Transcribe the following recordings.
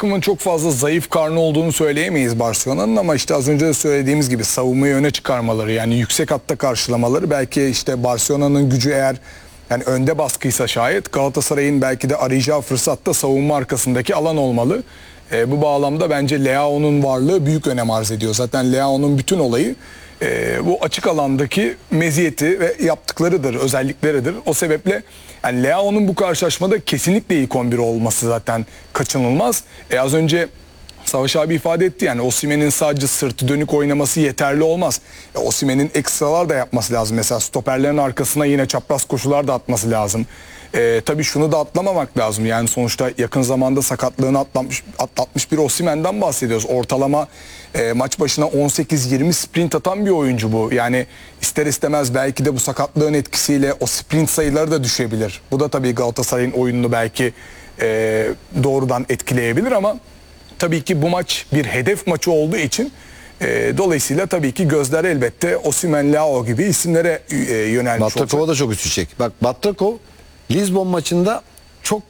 takımın çok fazla zayıf karnı olduğunu söyleyemeyiz Barcelona'nın, ama işte az önce de söylediğimiz gibi savunmayı öne çıkarmaları, yani yüksek hatta karşılamaları, belki işte Barcelona'nın gücü eğer yani önde baskıysa şayet Galatasaray'ın belki de arayacağı fırsatta savunma arkasındaki alan olmalı. Bu bağlamda bence Leao'nun varlığı büyük önem arz ediyor. Zaten Leao'nun bütün olayı bu açık alandaki meziyeti ve yaptıklarıdır, özellikleridir. O sebeple yani Leao'nun bu karşılaşmada kesinlikle ilk 11 olması zaten kaçınılmaz. Az önce Savaş abi ifade etti, yani Osimhen'in sadece sırtı dönük oynaması yeterli olmaz. Osimhen'in ekstralar da yapması lazım. Mesela stoperlerin arkasına yine çapraz koşular da atması lazım. Tabii şunu da atlamamak lazım. Yani sonuçta yakın zamanda sakatlığını atlatmış bir Osimhen'den bahsediyoruz. Ortalama maç başına 18-20 sprint atan bir oyuncu bu. Yani ister istemez belki de bu sakatlığın etkisiyle o sprint sayıları da düşebilir. Bu da tabii Galatasaray'ın oyununu belki doğrudan etkileyebilir, ama tabii ki bu maç bir hedef maçı olduğu için dolayısıyla tabii ki gözler elbette Osimhen, Leao gibi isimlere yönelmiş olacak. Batrakova da çok üstecek. Bak, Batrakov Lizbon maçında çok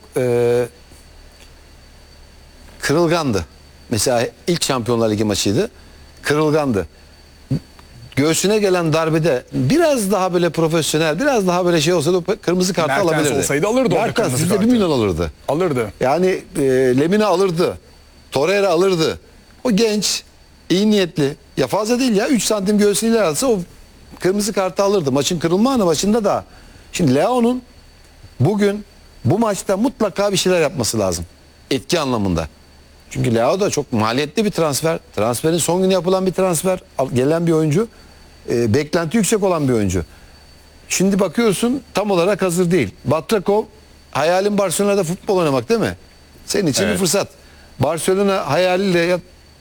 kırılgandı. Mesela ilk Şampiyonlar Ligi maçıydı. Kırılgandı. Göğsüne gelen darbede biraz daha böyle profesyonel, biraz daha böyle şey olsaydı kırmızı kartı Mertens alabilirdi. olsaydı alırdı orada Mertens kırmızı %1 kartı. milyon alırdı. Alırdı. Yani Lemina alırdı. Torreira alırdı. O genç, iyi niyetli. Ya fazla değil ya. 3 santim göğsünü ileri alsa o kırmızı kartı alırdı. Maçın kırılma anı başında da. Şimdi Leao'nun bugün bu maçta mutlaka bir şeyler yapması lazım. Etki anlamında. Çünkü Leao da çok maliyetli bir transfer. Transferin son günü yapılan bir transfer. Gelen bir oyuncu. Beklenti yüksek olan bir oyuncu. Şimdi bakıyorsun tam olarak hazır değil. Batrakov, hayalin Barcelona'da futbol oynamak değil mi? Senin için bir fırsat. Barcelona hayaliyle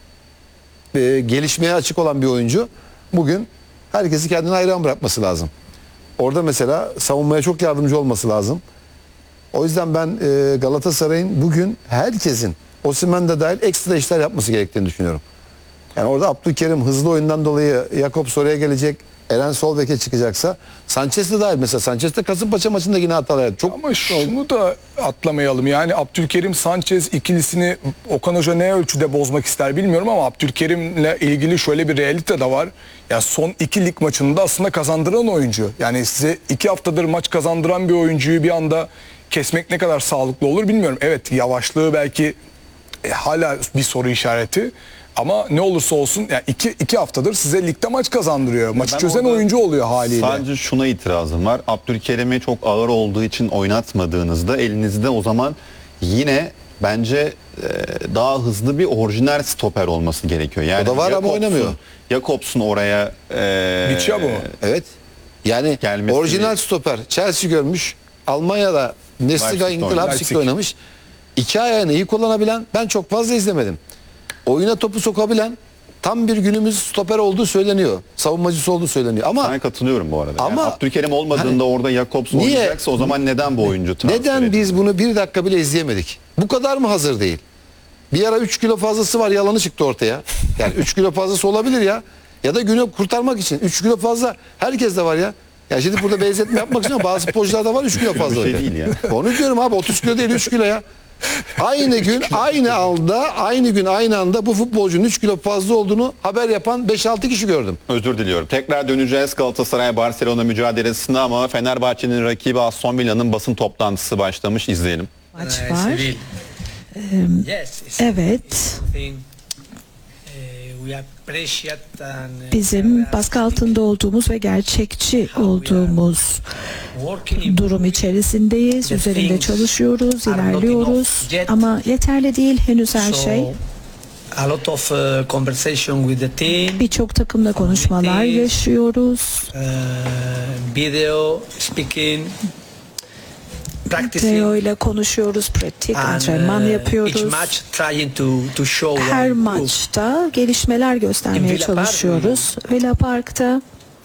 gelişmeye açık olan bir oyuncu. Bugün herkesi kendine hayran bırakması lazım. Orada mesela savunmaya çok yardımcı olması lazım. O yüzden ben Galatasaray'ın bugün herkesin, Osimhen de dahil, ekstra işler yapması gerektiğini düşünüyorum. Yani orada Abdülkerim hızlı oyundan dolayı Jakobs oraya gelecek, Eren sol beke çıkacaksa, Sanchez de dahil. Mesela Sanchez de Kasımpaşa maçında yine hatalar yaptı. Çok Ama şunu da atlamayalım. Yani Abdülkerim Sanchez ikilisini Okan Hoca ne ölçüde bozmak ister bilmiyorum, ama Abdülkerim'le ilgili şöyle bir realite de var. Ya son 2 lig maçında aslında kazandıran oyuncu. Yani size 2 haftadır maç kazandıran bir oyuncuyu bir anda kesmek ne kadar sağlıklı olur bilmiyorum. Evet, yavaşlığı belki hala bir soru işareti. Ama ne olursa olsun yani iki haftadır size ligde maç kazandırıyor. Maçı çözen oyuncu oluyor haliyle. Sadece şuna itirazım var. Abdülkerim'i çok ağır olduğu için oynatmadığınızda elinizde o zaman yine bence daha hızlı bir orijinal stoper olması gerekiyor. Yani o da var ama oynamıyor. Jakobs'un oraya Bitiyor bu. Evet. Yani gelmesi- orijinal stoper. Chelsea görmüş. Almanya'da Nesliga İngiltere Leipzig'te oynamış. 2 ayağını iyi kullanabilen, ben çok fazla izlemedim. Oyuna topu sokabilen, tam bir günümüz stoper olduğu söyleniyor. Savunmacısı olduğu söyleniyor. Ama Ben katılıyorum bu arada. Ama yani Abdülkerim olmadığında orada Jakobs niye- oynayacaksa o zaman neden bu oyuncu transfer neden edildi? biz bunu 1 dakika bile izleyemedik? Bu kadar mı hazır değil? Bir ara 3 kilo fazlası var, yalanı çıktı ortaya. Yani 3 kilo fazlası olabilir ya. Ya da günü kurtarmak için 3 kilo fazla herkes de var ya. Ya şimdi burada benzetme yapmak için bazı futbolcularda var 3 kilo fazla. Bir şey öyle. değil ya. Onu diyorum abi, 30 kilo değil 3 kilo ya. Aynı gün aynı anda aynı gün aynı anda bu futbolcunun 3 kilo fazla olduğunu haber yapan 5-6 kişi gördüm. Özür diliyorum. Tekrar döneceğiz Galatasaray-Barcelona mücadelesine, ama Fenerbahçe'nin rakibi Aston Villa'nın basın toplantısı başlamış. İzleyelim. Maç var. Evet. Bizim baskı altında olduğumuz ve gerçekçi olduğumuz durum içerisindeyiz. Üzerinde çalışıyoruz, ilerliyoruz. Ama yeterli değil henüz her şey. Birçok takımla konuşmalar yaşıyoruz. Video speaking, Theo ile konuşuyoruz, pratik antrenman yapıyoruz. Her maçta gelişmeler göstermeye çalışıyoruz. Villa Park'ta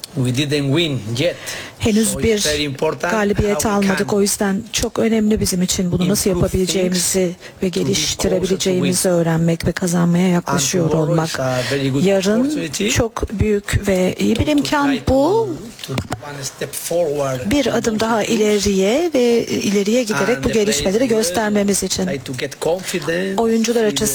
henüz bir galibiyet almadık. O yüzden çok önemli bizim için bunu nasıl yapabileceğimizi ve geliştirebileceğimizi öğrenmek ve kazanmaya yaklaşıyor olmak. Yarın çok büyük ve iyi bir imkan bu. Bir adım daha ileriye ve ileriye giderek bu gelişmeleri göstermemiz için. Oyuncular açısından